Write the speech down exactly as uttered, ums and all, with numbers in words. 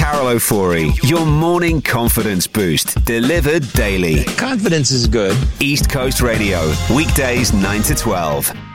Carol O'Forey, your morning confidence boost, delivered daily. Confidence is good. East Coast Radio, weekdays nine to twelve.